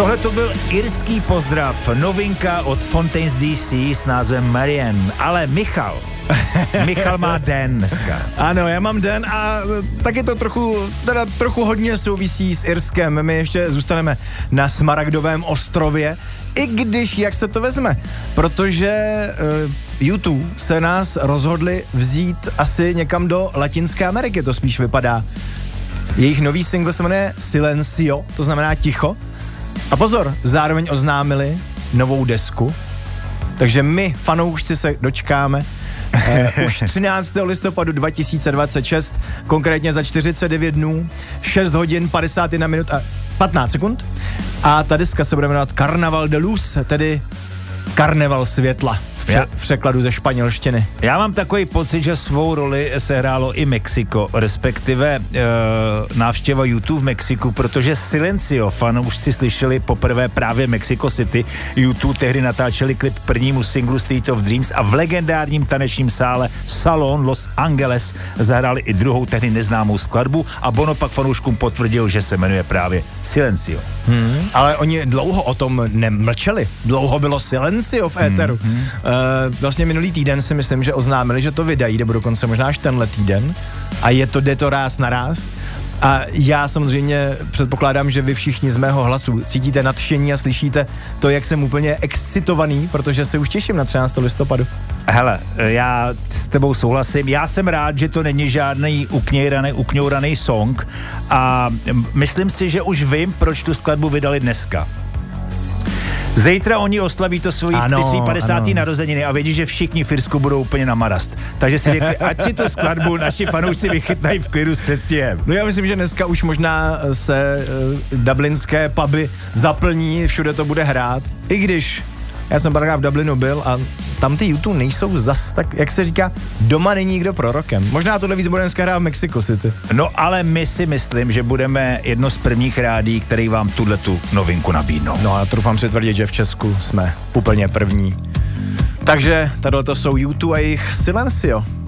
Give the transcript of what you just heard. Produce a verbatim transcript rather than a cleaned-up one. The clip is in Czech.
Tohle to byl irský pozdrav, novinka od Fontaines D C s názvem Marianne, ale Michal, Michal má den dneska. Ano, já mám den a taky to trochu, teda trochu hodně souvisí s Irskem. My ještě zůstaneme na Smaragdovém ostrově, i když, jak se to vezme, protože uh, U dva se nás rozhodli vzít asi někam do Latinské Ameriky, to spíš vypadá. Jejich nový single se jmenuje Silencio, to znamená ticho. A pozor, zároveň oznámili novou desku, takže my, fanoušci, se dočkáme eh, už třináctého listopadu dva tisíce dvacet šest, konkrétně za čtyřicet devět dnů, šest hodin, padesát jedna minut a patnáct sekund. A ta deska se bude jmenovat Carnaval de Luz, tedy Karneval světla. V, pře- v překladu ze španělštiny. Já mám takový pocit, že svou roli sehrálo i Mexiko, respektive e, návštěva U dva v Mexiku, protože Silencio fanoušci slyšeli poprvé právě Mexico City. U dva tehdy natáčeli klip prvnímu singlu Street of Dreams a v legendárním tanečním sále Salon Los Angeles zahráli i druhou tehdy neznámou skladbu a Bono pak fanouškům potvrdil, že se jmenuje právě Silencio. Hmm, ale oni dlouho o tom nemlčeli. Dlouho bylo Silencio v éteru. Hmm, hmm. Uh, vlastně minulý týden si myslím, že oznámili, že to vydají, nebo dokonce možná až tenhle týden. A je to, jde to ráz na ráz. A já samozřejmě předpokládám, že vy všichni z mého hlasu cítíte nadšení a slyšíte to, jak jsem úplně excitovaný, protože se už těším na třináctého listopadu. Hele, já s tebou souhlasím. Já jsem rád, že to není žádný uknějraný, ukňouraný song a myslím si, že už vím, proč tu skladbu vydali dneska. Zítra oni oslaví to svojí, ano, ty svý padesátý narozeniny a vědí, že všichni v Irsku budou úplně na marast. Takže si řekli, ať si tu skladbu naši fanoušci vychytnají v klidu s předstihem. No já myslím, že dneska už možná se uh, dublinské puby zaplní, všude to bude hrát. I když já jsem párkrát v Dublinu byl a tam ty U dva nejsou zas tak, jak se říká, doma není nikdo prorokem. Možná tohle víc bude dneska hrát v Mexico City. No ale my si myslím, že budeme jedno z prvních rádií, který vám tuhletu novinku nabídnou. No a troufám si tvrdit, že v Česku jsme úplně první. Takže tato jsou U dva a jejich Silencio.